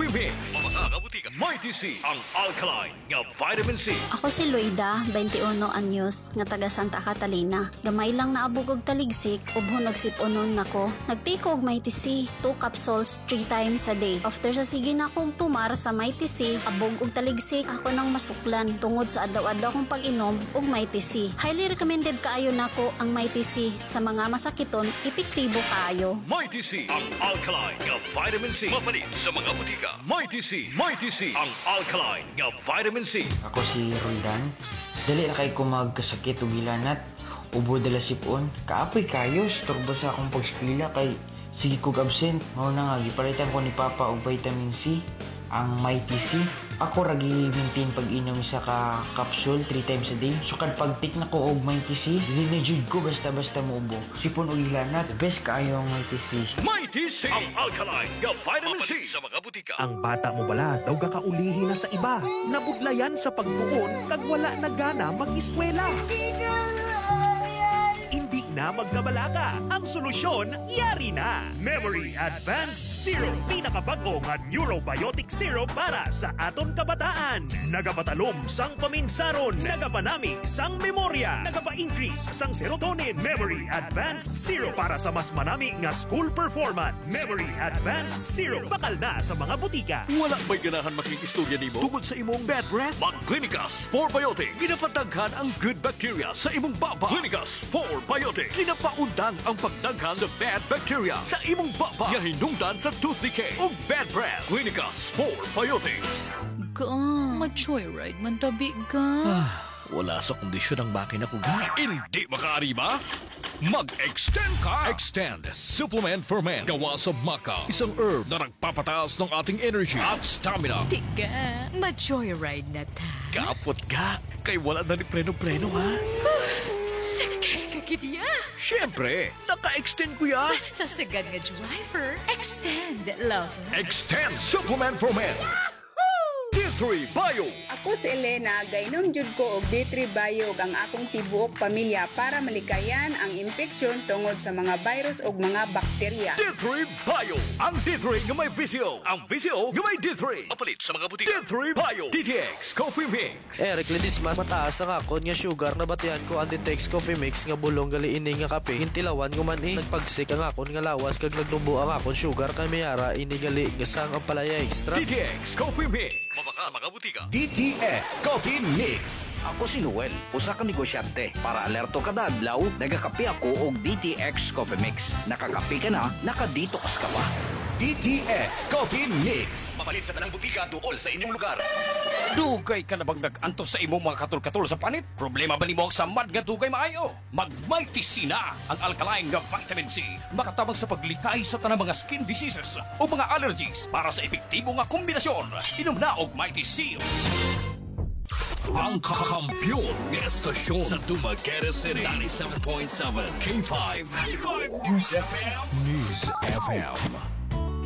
Coffee Mix. Mamasa nga butika. Mighty C, ang alkaline nga vitamin C. Ako si Luida, 21 anyos, nga taga Santa Catalina. Gamay lang naabog og taligsik, ubho nagsipunon nako. Nagtiko og Mighty C, 2 capsules 3 times a day. After sa sige na akong tumar sa Mighty C, abog og taligsik, ako nang masuklan tungod sa adlaw-adlaw kong pag-inom og Mighty C. Highly recommended kaayo nako ang Mighty C. Sa mga masakiton, epektibo kaayo. Mighty C, ang alkaline nga vitamin C. Mapalit sa mga butika. Mighty C, ang alkaline nga vitamin C. Ako si Roldan. Dali na kay ko magkasakit o gilanat. Ubo dala sipon. Kaapoy kayo. Storbo sa akong pag-eskwela kay sige kog absent. Mao na nga, gipalitan ko ni Papa og vitamin C. Ang Mighty C. Ako ragi maintain pag-inom sa ka capsule 3 times a day. So kad pag-take na ko og Mighty C, dili na jud ko basta-basta muubo. Sipon og gilanat, best kaayo ang Mighty C. Mighty C, ang alkaline nga vitamin C sa mga butika. Ang bata mo bala daw kakaulihi na sa iba. Nabudlayan sa pagtuon kag wala na gana mag-eskwela. Hindi na magkabalaga. Ang solusyon, yari na. Memory Advanced Syrup. Pinakabago nga neurobiotic syrup para sa aton kabataan. Nagapatalom sang paminsaron. Nagapanami sang memorya. Nagapa-increase sang serotonin. Memory Advanced Syrup para sa mas manami nga school performance. Memory Advanced Syrup. Bakal na sa mga butika. Wala ba'y ganahan makikistorya nimo tungod sa imong bad breath? Mag-Clinicus Sporebiotic. Ginapataghan ang good bacteria sa imong baba. Clinicus Sporebiotic. Ginapaundang ang pagdaghan sa bad bacteria sa imong baba. Nga hinungdan sa tooth decay o bad breath. Clinicus Sporebiotics. Mag-joyride man tabi ka. Wala sa kondisyon ang makina ko ga. Hindi makaari ba? Mag-extend ka! Extend Supplement for Men. Gawa sa maca. Isang herb na nagpapataas ng ating energy at stamina. Tiga, mag-joyride na ta. Kapot ka. Kay wala na ni preno-preno ha. Sakay ka kitiya. Siyempre, naka-extend ko ya. Basta sagad nga driver, extend, lover. Extend Supplement for Men. D3 Bio. Ako si Elena, gainom jud ko og D3 Bio ang akong tibuok pamilya para malikayan ang infeksyon tungod sa mga virus ug mga bakterya. D3 Bio. Ang D3 nga may visio. Ang visio nga may D3. Mapalit sa mga butika. D3 Bio. DTX Coffee Mix. Eric Ledismas, mataas ang akon nga sugar na batihan ko ang DTX Coffee Mix nga bulong gali ini nga kape. Hintilawan ko man nagpagsik ang akon nga lawas kag nagdubo ang akon sugar kay mayara ini gali nga sang ang palaya extra. DTX Coffee Mix. Mabaka mga butika. DTX Coffee Mix. Ako si Noel, usa ka negosyante. Para alerto kada adlaw, nagakape ako og DTX Coffee Mix. Nakakape ka na, nakadetox ka pa. DTX Coffee Mix. Mapalit sa tanang butika duol sa inyong lugar. Dugay ka na bang nag-antos sa imong mga katol-katol sa panit? Problema ba nimo sa mad nga dugay maayo? Mag-Mighty C na ang alkaline nga vitamin C. Makatabang sa paglikay sa tanang mga skin diseases o mga allergies para sa epektibo nga kombinasyon. Inom na og Mighty C. Ang kakampiyon ng estasyon sa Dumaguete City 97.7 K5 News FM